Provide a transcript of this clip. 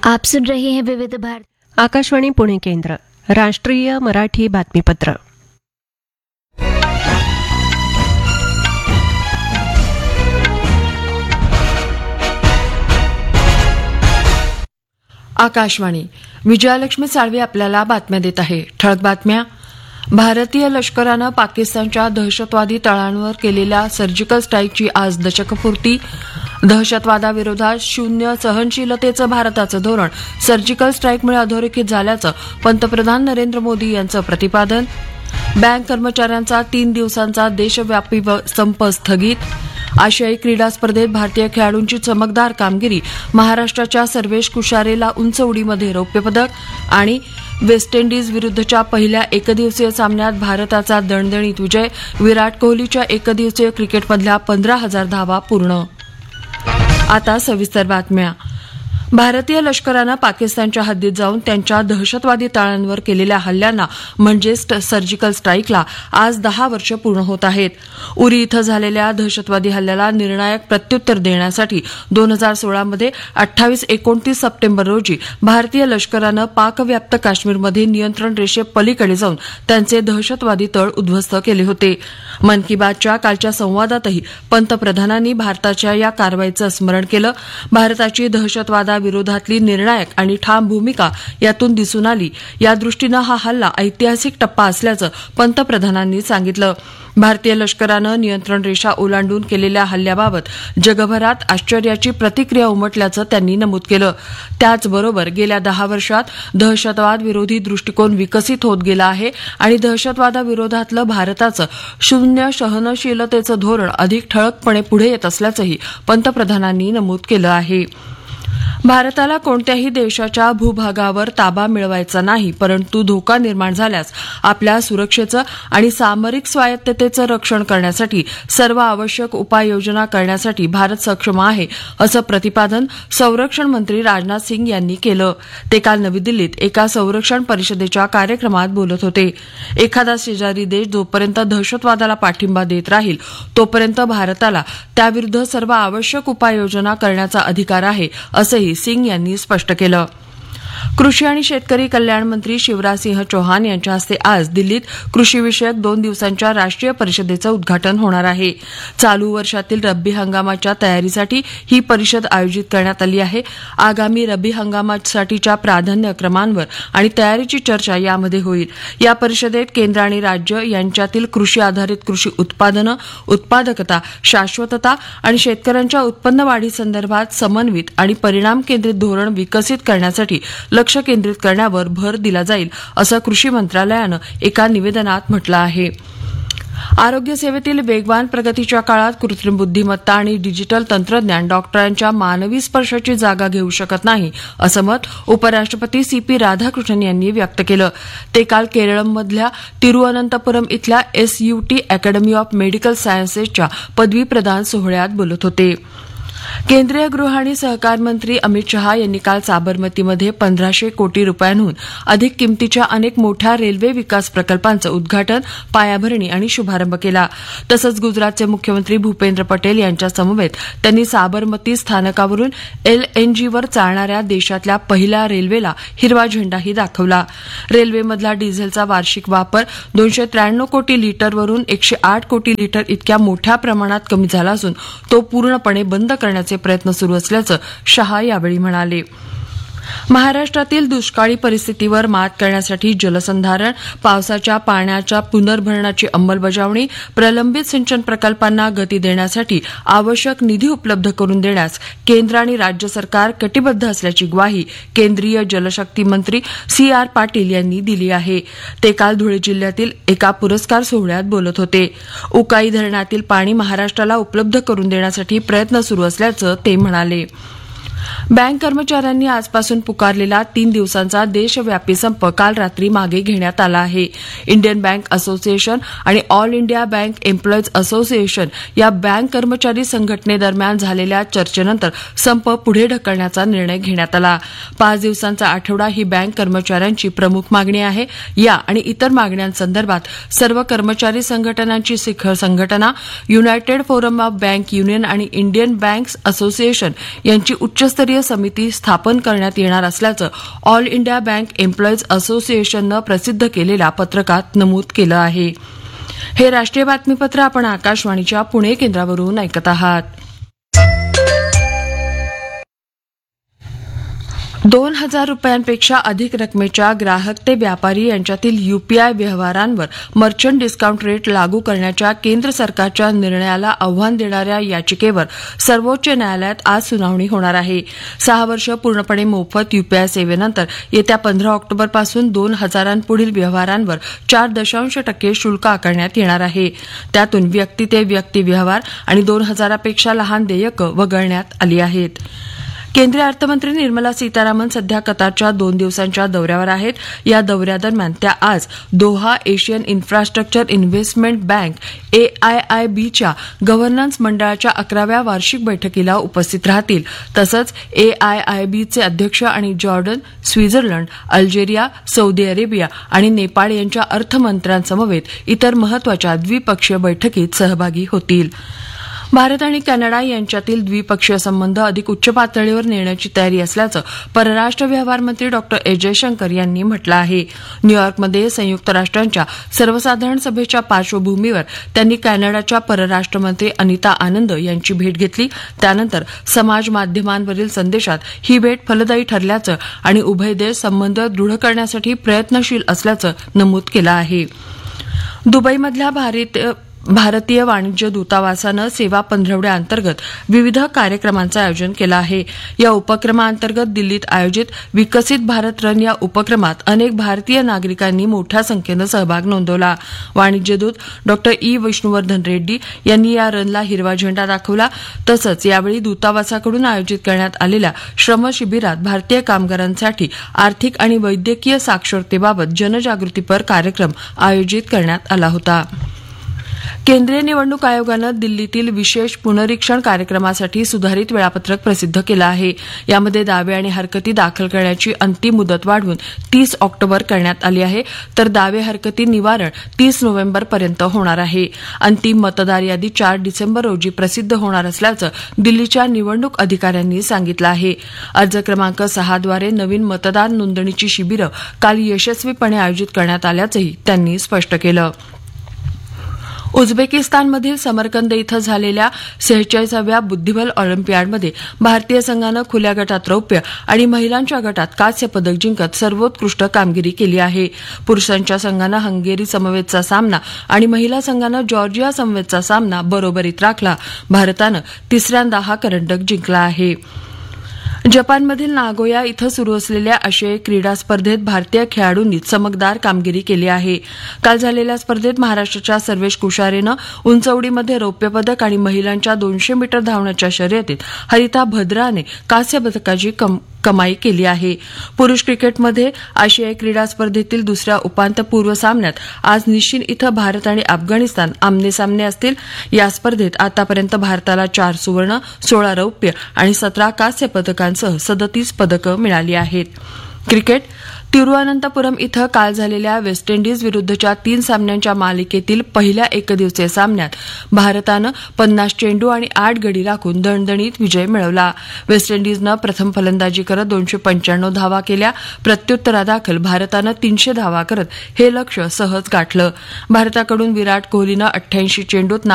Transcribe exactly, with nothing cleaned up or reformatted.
आप सुन रहे हैं विविध भारती आकाशवाणी पुणे केंद्र राष्ट्रीय मराठी बातमीपत्र. आकाशवाणी. विजयालक्ष्मी साळवे आपल्याला बातम्या देत आहे. ठळक बातम्या. भारतीय लष्करानं पाकिस्तानच्या दहशतवादी तळांवर केलेल्या सर्जिकल स्ट्राईकची आज दशकपूर्ती. दहशतवादाविरोधात शून्य सहनशीलतेचं भारताचं धोरण सर्जिकल स्ट्राईकमुळे अधोरेखित झाल्याचं पंतप्रधान नरेंद्र मोदी यांचं प्रतिपादन. बँक कर्मचाऱ्यांचा तीन दिवसांचा देशव्यापी संप स्थगित. आशियाई क्रीडा स्पर्धेत भारतीय खेळाडूंची चमकदार कामगिरी. महाराष्ट्राच्या सर्वेश कुशारेला उंच उडीमध्ये रौप्य पदक. आणि वेस्ट इंडिज विरुद्धच्या पहिल्या एकदिवसीय सामन्यात भारताचा दणदणीत विजय. विराट कोहलीच्या एकदिवसीय क्रिकेटमधल्या पंधरा हजार धावा पूर्ण. आता सविस्तर बातम्या. भारतीय लष्करानं पाकिस्तानच्या हद्दीत जाऊन त्यांच्या दहशतवादी तळांवर केलेल्या हल्ल्यांना म्हणजेच सर्जिकल स्ट्राईकला आज दहा वर्ष पूर्ण होत आहेत. उरी इथं झालेल्या दहशतवादी हल्ल्याला निर्णायक प्रत्युत्तर देण्यासाठी दोन हजार सोळामध्ये अठ्ठावीस एकोणतीस सप्टेंबर रोजी भारतीय लष्करानं पाकव्याप्त काश्मीरमध्ये नियंत्रण रेषेपलीकडे जाऊन त्यांचे दहशतवादी तळ उद्ध्वस्त केले होते. मन की बातच्या कालच्या संवादातही पंतप्रधानांनी भारताच्या या कारवाईचं स्मरण केलं. भारताची दहशतवादा विरोधातली निर्णायक आणि ठाम भूमिका यातून दिसून आली. या दृष्टीनं हा हल्ला ऐतिहासिक टप्पा असल्याचं पंतप्रधानांनी सांगितलं. भारतीय लष्करानं नियंत्रण रेषा ओलांडून केलेल्या हल्ल्याबाबत जगभरात आश्चर्याची प्रतिक्रिया उमटल्याचं त्यांनी नमूद केलं. त्याचबरोबर गेल्या दहा वर्षात दहशतवाद विरोधी दृष्टिकोन विकसित होत गेला आहे आणि दहशतवादाविरोधातलं भारताचं शून्य सहनशीलतेचं धोरण अधिक ठळकपणे पुढे येत असल्याचंही पंतप्रधानांनी नमूद केलं आहे. भारताला कोणत्याही देशाच्या भूभागावर ताबा मिळवायचा नाही, परंतु धोका निर्माण झाल्यास आपल्या सुरक्षेचं आणि सामरिक स्वायत्ततेचं रक्षण करण्यासाठी सर्व आवश्यक उपाययोजना करण्यासाठी भारत सक्षम आहे, असं प्रतिपादन संरक्षण मंत्री राजनाथ सिंग यांनी केलं. ते काल नवी दिल्लीत एका संरक्षण परिषदेच्या कार्यक्रमात बोलत होते. एखादा शेजारी देश जोपर्यंत दहशतवादाला पाठिंबा देत राहील तोपर्यंत भारताला त्याविरुद्ध सर्व आवश्यक उपाययोजना करण्याचा अधिकार आहे, असंही सिंग यांनी स्पष्ट केलं. कृषी आणि शेतकरी कल्याण मंत्री शिवराजसिंह चौहान यांच्या हस्ते आज दिल्लीत कृषीविषयक दोन दिवसांच्या राष्ट्रीय परिषदेचं उद्घाटन होणार आहे. चालू वर्षातील रब्बी हंगामाच्या तयारीसाठी ही परिषद आयोजित करण्यात आली आहे. आगामी रब्बी हंगामासाठीच्या प्राधान्यक्रमांवर आणि तयारीची चर्चा यामध्ये होईल. या परिषदेत केंद्र आणि राज्य यांच्यातील कृषी आधारित कृषी उत्पादनं, उत्पादकता, शाश्वतता आणि शेतकऱ्यांच्या उत्पन्न वाढीसंदर्भात समन्वित आणि परिणाम केंद्रित धोरण विकसित करण्यासाठी लक्ष केंद्रित करण्यावर भर दिला जाईल, असं कृषी मंत्रालयानं एका निवेदनात म्हटलं आहे. आरोग्य सेवेतील वेगवान प्रगतीच्या काळात कृत्रिम बुद्धिमत्ता आणि डिजिटल तंत्रज्ञान डॉक्टरांच्या मानवी स्पर्शाची जागा घेऊ शकत नाही, असं मत उपराष्ट्रपती सी पी राधाकृष्णन यांनी व्यक्त केलं. ते काल केरळमधल्या तिरुअनंतपुरम इथल्या S U T academy of medical सायन्सेसच्या पदवी प्रदान सोहळ्यात बोलत होते. केंद्रीय गृह आणि सहकार मंत्री अमित शहा यांनी काल साबरमतीमध्ये पंधराशे कोटी रुपयांहून अधिक किमतीच्या अनेक मोठ्या रेल्वे विकास प्रकल्पांचं उद्घाटन, पायाभरणी आणि शुभारंभ केला. तसंच गुजरातचे मुख्यमंत्री भूपेंद्र पटेल यांच्या समवेत त्यांनी साबरमती स्थानकावरून एलएनजीवर चालणाऱ्या देशातल्या पहिल्या रेल्वेला हिरवा झेंडाही दाखवला. रेल्वेमधला डिझेलचा वार्षिक वापर दोनशे त्र्याण्णव कोटी लिटरवरून एकशे आठ कोटी लिटर इतक्या मोठ्या प्रमाणात कमी झाला असून तो पूर्णपणे बंद करण्याचे प्रयत्न सुरू असल्याचं शहा यावेळी म्हणाले. महाराष्ट्रातील दुष्काळी परिस्थितीवर मात करण्यासाठी जलसंधारण, पावसाच्या पाण्याच्या पुनर्भरणाची अंमलबजावणी, प्रलंबित सिंचन प्रकल्पांना गती देण्यासाठी आवश्यक निधी उपलब्ध करून देण्यास केंद्र आणि राज्य सरकार कटिबद्ध असल्याची ग्वाही केंद्रीय जलशक्ती मंत्री सी आर पाटील यांनी दिली आहे. ते काल धुळे जिल्ह्यातील एका पुरस्कार सोहळ्यात बोलत होते. उकाई धरणातील पाणी महाराष्ट्राला उपलब्ध करून देण्यासाठी प्रयत्न सुरू असल्याचं ते म्हणाले. बँक कर्मचाऱ्यांनी आजपासून पुकारलेला तीन दिवसांचा देशव्यापी संप काल रात्री मागे घेण्यात आला आहे. इंडियन बँक असोसिएशन आणि all India bank employees association या बँक कर्मचारी संघटनेदरम्यान झालेल्या चर्चेनंतर संप पुढे ढकलण्याचा निर्णय घेण्यात आला. पाच दिवसांचा आठवडा ही बँक कर्मचाऱ्यांची प्रमुख मागणी आहे. या आणि इतर मागण्यांसंदर्भात सर्व कर्मचारी संघटनांची शिखर संघटना, United forum of bank union आणि इंडियन बँक्स असोसिएशन यांची उच्च उच्चस्तरीय समिती स्थापन करण्यात येणार असल्याचं ऑल इंडिया बँक एम्प्लॉईज असोसिएशननं प्रसिद्ध केलेल्या पत्रकात नमूद केलं आहे. हे राष्ट्रीय बातमीपत्र आपण आकाशवाणीच्या पुणे केंद्रावरून ऐकत आहात. दोन हजार रुपयांपेक्षा अधिक रकमेच्या ग्राहक ते व्यापारी यांच्यातील यूपीआय व्यवहारांवर मर्चंट डिस्काउंट रेट लागू करण्याच्या केंद्र सरकारच्या निर्णयाला आव्हान देणाऱ्या याचिकेवर सर्वोच्च न्यायालयात आज सुनावणी होणार आहे. सहा वर्ष पूर्णपणे मोफत यूपीआय सेवेनंतर येत्या पंधरा ऑक्टोबरपासून दोन हजारांपुढील व्यवहारांवर चार दशांश टक्के शुल्क आकारण्यात येणार आहे. त्यातून व्यक्ती ते व्यक्ती व्यवहार आणि दोन हजारापेक्षा लहान देयकं वगळण्यात आली आहेत. केंद्रीय अर्थमंत्री निर्मला सीतारामन सध्या कतारच्या दोन दिवसांच्या दौऱ्यावर आहेत. या दौऱ्यादरम्यान त्या आज Doha Asian infrastructure investment bank एआयआयबीच्या governance मंडळाच्या अकराव्या वार्षिक बैठकीला उपस्थित राहतील. तसंच एआयआयबीचे अध्यक्ष आणि Jordan, Switzerland, Algeria, Saudi Arabia आणि नेपाळ यांच्या अर्थमंत्र्यांसमवेत इतर महत्वाच्या द्विपक्षीय बैठकीत सहभागी होतील. भारत आणि कॅनडा यांच्यातील द्विपक्षीय संबंध अधिक उच्च पातळीवर नेण्याची तयारी असल्याचं परराष्ट्र व्यवहार मंत्री डॉ एस जयशंकर यांनी म्हटलं आहे. न्यूयॉर्कमध्ये संयुक्त राष्ट्रांच्या सर्वसाधारण सभेच्या पार्श्वभूमीवर त्यांनी कॅनडाच्या परराष्ट्र मंत्री अनिता आनंद यांची भेट घेतली. त्यानंतर समाज माध्यमांवरील संदेशात ही भेट फलदायी ठरल्याचं आणि उभय देश संबंध दृढ करण्यासाठी प्रयत्नशील असल्याचं नमूद केलं आहे. दुबईमधल्या भारतीय भारतीय वाणिज्य दूतावासानं सेवा पंधरवड्याअंतर्गत विविध कार्यक्रमांचं आयोजन केलं आहे. या उपक्रमाअंतर्गत दिल्लीत आयोजित विकसित भारत रन या उपक्रमात अनेक भारतीय नागरिकांनी मोठ्या संख्येनं सहभाग नोंदवला. वाणिज्यदूत डॉ ई विष्णुवर्धन रेड्डी यांनी या रनला हिरवा झेंडा दाखवला. तसंच यावेळी दूतावासाकडून आयोजित करण्यात आलेल्या श्रम शिबिरात भारतीय कामगारांसाठी आर्थिक आणि वैद्यकीय साक्षरतेबाबत जनजागृतीपर कार्यक्रम आयोजित करण्यात आला होता. केंद्रीय निवडणूक आयोगानं दिल्लीतील विशेष पुनरीक्षण कार्यक्रमासाठी सुधारित वेळापत्रक प्रसिद्ध केलं आहे. यामध्ये दावे आणि हरकती दाखल करण्याची अंतिम मुदत वाढवून तीस ऑक्टोबर करण्यात आली आहे, तर दावे हरकती निवारण तीस नोव्हेंबरपर्यंत होणार आहे. अंतिम मतदार यादी चार डिसेंबर रोजी प्रसिद्ध होणार असल्याचं दिल्लीच्या निवडणूक अधिकाऱ्यांनी सांगितलं आहे. अर्ज क्रमांक सहाद्वारे नवीन मतदार नोंदणीची शिबिरं काल यशस्वीपणे आयोजित करण्यात आल्याचंही त्यांनी स्पष्ट केलं. उझबेकिस्तानमधील समरकंद इथं झालेल्या सेहेचाळीसाव्या बुद्धिबळ ऑलिम्पियाडमध्ये भारतीय संघानं खुल्या गटात रौप्य आणि महिलांच्या गटात कांस्य पदक जिंकत सर्वोत्कृष्ट कामगिरी केली आहे. पुरुषांच्या संघानं हंगेरी समवेतचा सामना आणि महिला संघानं जॉर्जिया समवेतचा सामना बरोबरीत राखला. भारतानं तिसऱ्यांदा हा करंडक जिंकला आहे. जपानमधील नागोया इथं सुरू असलेल्या आशियाई क्रीडा स्पर्धेत भारतीय खेळाडूंनी चमकदार कामगिरी केली आहे. काल झालेल्या स्पर्धेत महाराष्ट्राच्या सर्वेश कुशारेनं उंचवडीमध्ये रौप्य पदक आणि महिलांच्या दोनशे मीटर धावण्याच्या शर्यतीत हरिता भद्राने कांस्य पदकाची कमाई केली आहे. पुरुष क्रिकेटमध्ये आशियाई क्रीडा स्पर्धेतील दुसऱ्या उपांत्यपूर्व सामन्यात आज निशिन इथं भारत आणि अफगाणिस्तान आमनेसामने असतील. या स्पर्धेत आतापर्यंत भारताला चार सुवर्ण, सोळा रौप्य आणि सतरा कांस्य पदकांसह सदतीस पदकं मिळाली आहेत. क्रिकेट तिरुअनंतपुरम इथं काल झालेल्या वेस्ट इंडिज विरुद्धच्या तीन सामन्यांच्या मालिकेतील पहिल्या एकदिवसीय सामन्यात भारतानं पन्नास चेंडू आणि आठ गडी राखून दणदणीत विजय मिळवला. वेस्ट इंडिजनं प्रथम फलंदाजी करत दोनशे पंच्याण्णव धावा केल्या. प्रत्युत्तरादाखल भारतानं तीनशे धावा करत हे लक्ष्य सहज गाठलं. भारताकडून विराट कोहलीनं अठ्ठ्याऐंशी चेंडूत